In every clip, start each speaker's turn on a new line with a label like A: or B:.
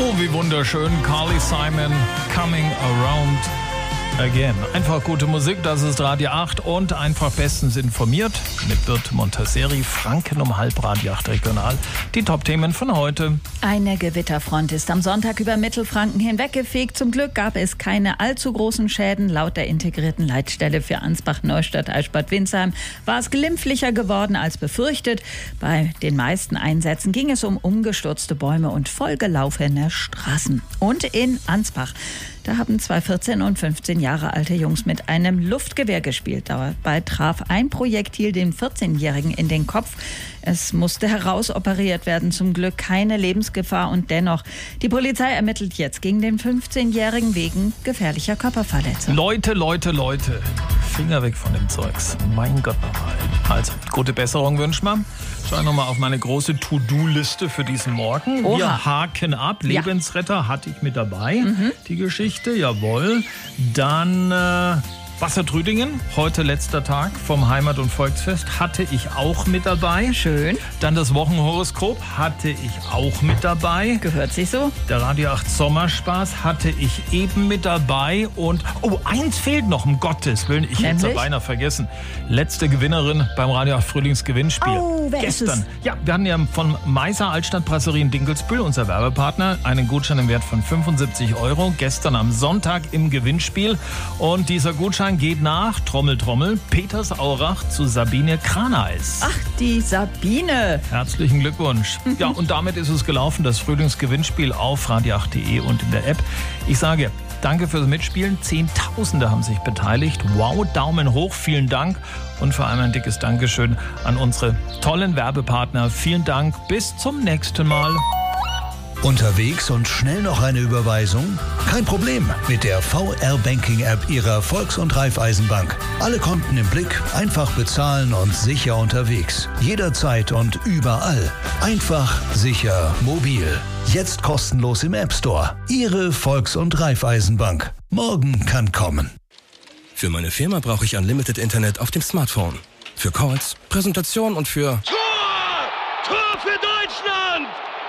A: Oh, wie wunderschön. Carly Simon, Coming Around Again. Einfach gute Musik, das ist Radio 8 und einfach bestens informiert mit Birte Montasseri, Franken um halb, Radio 8 Regional. Die Top-Themen von heute.
B: Eine Gewitterfront ist am Sonntag über Mittelfranken hinweggefegt. Zum Glück gab es keine allzu großen Schäden. Laut der integrierten Leitstelle für Ansbach, Neustadt, Eichstätt-Winsheim war es glimpflicher geworden als befürchtet. Bei den meisten Einsätzen ging es um umgestürzte Bäume und vollgelaufene Straßen. Und in Ansbach, da haben zwei 14 und 15 Jahre alte Jungs mit einem Luftgewehr gespielt. Dabei traf ein Projektil den 14-Jährigen in den Kopf. Es musste herausoperiert werden. Zum Glück keine Lebensgefahr und dennoch. Die Polizei ermittelt jetzt gegen den 15-Jährigen wegen gefährlicher Körperverletzung.
A: Leute. Finger weg von dem Zeugs. Mein Gott nochmal. Also, gute Besserung wünschen wir. Schau nochmal auf meine große To-Do-Liste für diesen Morgen.
B: Oha.
A: Wir haken ab. Lebensretter hatte ich mit dabei. Die Geschichte, jawohl. Dann Wassertrüdingen, heute letzter Tag vom Heimat- und Volksfest, hatte ich auch mit dabei.
B: Schön.
A: Dann das Wochenhoroskop hatte ich auch mit dabei.
B: Gehört sich so.
A: Der Radio 8 Sommerspaß hatte ich eben mit dabei. Und, eins fehlt noch, um Gottes Willen. Ich hätte es beinahe vergessen. Letzte Gewinnerin beim Radio 8 Frühlingsgewinnspiel.
B: Wer
A: gestern.
B: ist es?
A: Ja, wir hatten ja von Meiser Altstadt Brasserie in Dinkelsbühl, unser Werbepartner, einen Gutschein im Wert von 75 €. Gestern am Sonntag im Gewinnspiel. Und dieser Gutschein geht nach, Trommel, Trommel, Petersaurach zu Sabine Kraneis.
B: Ach, die Sabine.
A: Herzlichen Glückwunsch. Ja, und damit ist es gelaufen, das Frühlingsgewinnspiel auf radio8.de und in der App. Ich sage danke fürs Mitspielen. Zehntausende haben sich beteiligt. Wow, Daumen hoch, vielen Dank. Und vor allem ein dickes Dankeschön an unsere tollen Werbepartner. Vielen Dank, bis zum nächsten Mal.
C: Unterwegs und schnell noch eine Überweisung? Kein Problem mit der VR-Banking-App Ihrer Volks- und Raiffeisenbank. Alle Konten im Blick, einfach bezahlen und sicher unterwegs. Jederzeit und überall. Einfach, sicher, mobil. Jetzt kostenlos im App Store. Ihre Volks- und Raiffeisenbank. Morgen kann kommen.
D: Für meine Firma brauche ich Unlimited Internet auf dem Smartphone. Für Calls, Präsentationen und für...
E: Tor für Deutschland!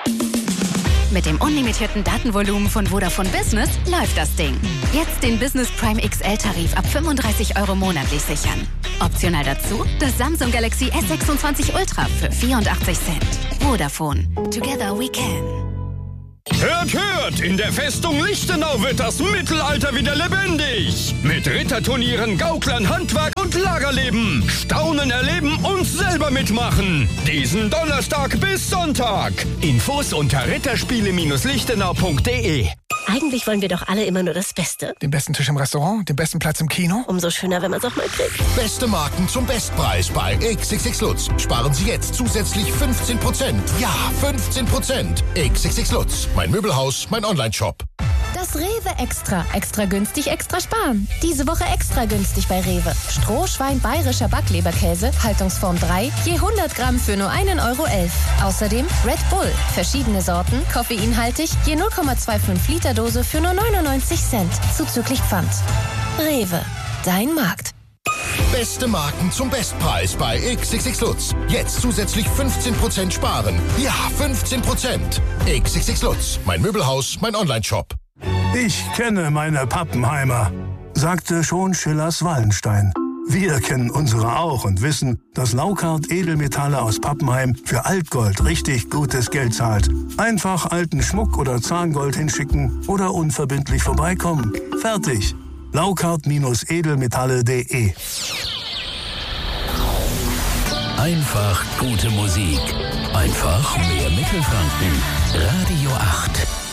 F: Mit dem unlimitierten Datenvolumen von Vodafone Business läuft das Ding. Jetzt den Business Prime XL-Tarif ab 35 € monatlich sichern. Optional dazu das Samsung Galaxy S26 Ultra für 84 Cent. Vodafone. Together we can.
E: Hört! In der Festung Lichtenau wird das Mittelalter wieder lebendig. Mit Ritterturnieren, Gauklern, Handwerk und Lagerleben. Staunen, erleben und selber mitmachen. Diesen Donnerstag bis Sonntag. Infos unter ritterspiele-lichtenau.de.
G: Eigentlich wollen wir doch alle immer nur das Beste.
H: Den besten Tisch im Restaurant, den besten Platz im Kino.
G: Umso schöner, wenn man es auch mal kriegt.
I: Beste Marken zum Bestpreis bei XXX Lutz. Sparen Sie jetzt zusätzlich 15%. Ja, 15%. XXX Lutz. Mein Möbelhaus, mein Onlineshop.
J: Das Rewe Extra. Extra günstig, extra sparen. Diese Woche extra günstig bei Rewe. Strohschwein bayerischer Backleberkäse, Haltungsform 3, je 100 Gramm für nur 1,11 €. Außerdem Red Bull. Verschiedene Sorten, koffeinhaltig, je 0,25 Liter Dose für nur 99 Cent. Zuzüglich Pfand. Rewe. Dein Markt.
I: Beste Marken zum Bestpreis bei XXX Lutz. Jetzt zusätzlich 15% sparen. Ja, 15%. XXX Lutz. Mein Möbelhaus, mein Onlineshop.
K: Ich kenne meine Pappenheimer, sagte schon Schillers Wallenstein. Wir kennen unsere auch und wissen, dass Laukart Edelmetalle aus Pappenheim für Altgold richtig gutes Geld zahlt. Einfach alten Schmuck oder Zahngold hinschicken oder unverbindlich vorbeikommen. Fertig. Laukart-edelmetalle.de.
C: Einfach gute Musik. Einfach mehr Mittelfranken. Radio 8.